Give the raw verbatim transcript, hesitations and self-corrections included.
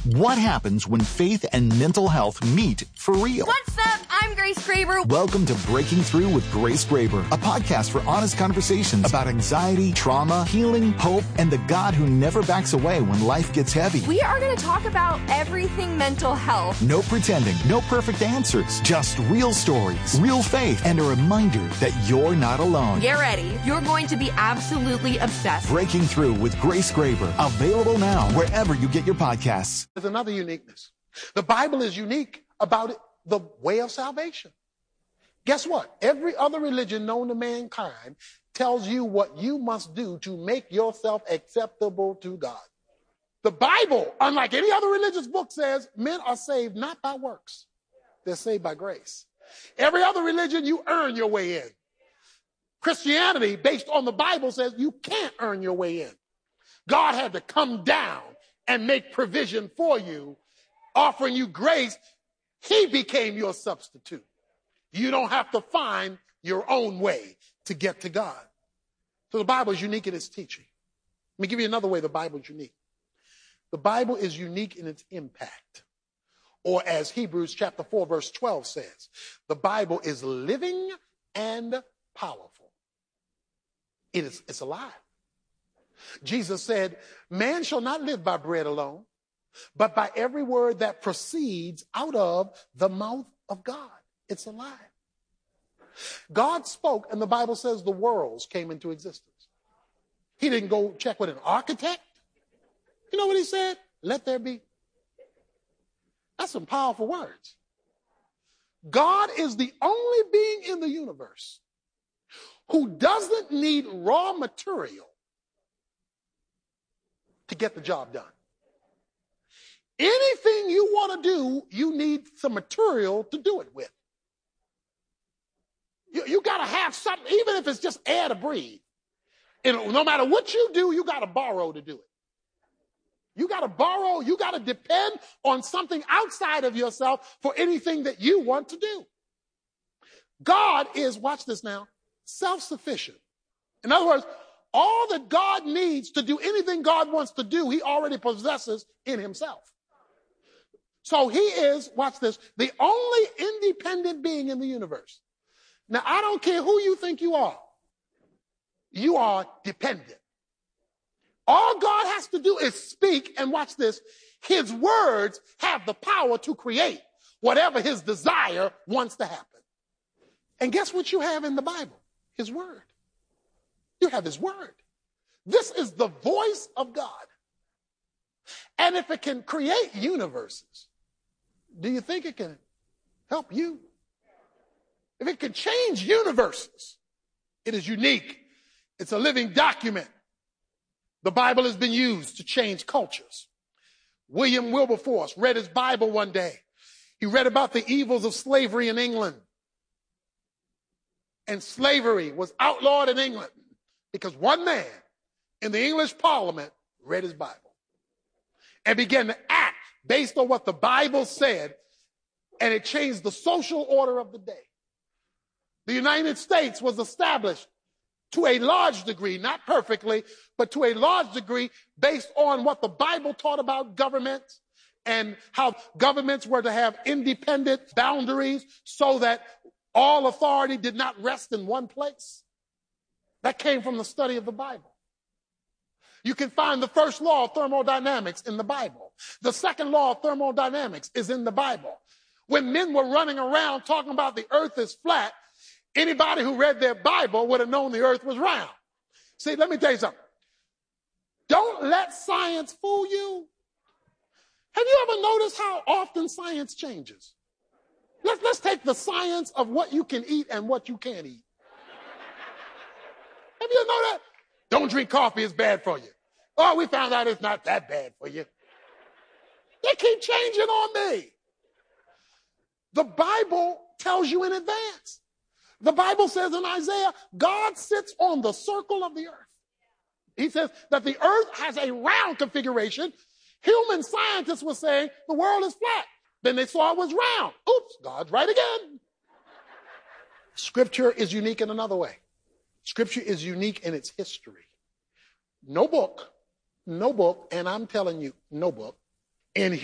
What happens when faith and mental health meet for real? What's up? I'm Grace Graber. Welcome to Breaking Through with Grace Graber, a podcast for honest conversations about anxiety, trauma, healing, hope, and the God who never backs away when life gets heavy. We are going to talk about everything mental health. No pretending, no perfect answers, just real stories, real faith, and a reminder that you're not alone. Get ready. You're going to be absolutely obsessed. Breaking Through with Grace Graber, available now wherever you get your podcasts. There's another uniqueness. The Bible is unique about it, the way of salvation. Guess what? Every other religion known to mankind tells you what you must do to make yourself acceptable to God. The Bible, unlike any other religious book, says men are saved not by works. They're saved by grace. Every other religion, you earn your way in. Christianity, based on the Bible, says you can't earn your way in. God had to come down and make provision for you, offering you grace. He became your substitute. You don't have to find your own way to get to God. So the Bible is unique in its teaching. Let me give you another way the Bible is unique. The Bible is unique in its impact. Or as Hebrews chapter four, verse twelve says, the Bible is living and powerful. It is, it's alive. Jesus said, man shall not live by bread alone, but by every word that proceeds out of the mouth of God. It's alive. God spoke, and the Bible says the worlds came into existence. He didn't go check with an architect. You know what he said? Let there be. That's some powerful words. God is the only being in the universe who doesn't need raw material to get the job done. Anything you want to do, you need some material to do it with. You, you got to have something, even if it's just air to breathe. And no matter what you do, you got to borrow to do it. You got to borrow, you got to depend on something outside of yourself for anything that you want to do. God is, watch this now, self-sufficient. In other words, all that God needs to do anything God wants to do, he already possesses in himself. So he is, watch this, the only independent being in the universe. Now, I don't care who you think you are. You are dependent. All God has to do is speak, and watch this, his words have the power to create whatever his desire wants to happen. And guess what you have in the Bible? His word. You have his word. This is the voice of God. And if it can create universes, do you think it can help you? If it can change universes, it is unique. It's a living document. The Bible has been used to change cultures. William Wilberforce read his Bible one day. He read about the evils of slavery in England. And slavery was outlawed in England because one man in the English Parliament read his Bible and began to act based on what the Bible said, and it changed the social order of the day. The United States was established to a large degree, not perfectly, but to a large degree based on what the Bible taught about government and how governments were to have independent boundaries so that all authority did not rest in one place. That came from the study of the Bible. You can find the first law of thermodynamics in the Bible. The second law of thermodynamics is in the Bible. When men were running around talking about the earth is flat, anybody who read their Bible would have known the earth was round. See, let me tell you something. Don't let science fool you. Have you ever noticed how often science changes? Let's, let's take the science of what you can eat and what you can't eat. Have you know that? Don't drink coffee, it's bad for you. Oh, we found out it's not that bad for you. They keep changing on me. The Bible tells you in advance. The Bible says in Isaiah, God sits on the circle of the earth. He says that the earth has a round configuration. Human scientists were saying the world is flat. Then they saw it was round. Oops, God's right again. Scripture is unique in another way. Scripture is unique in its history. No book, no book, and I'm telling you, no book in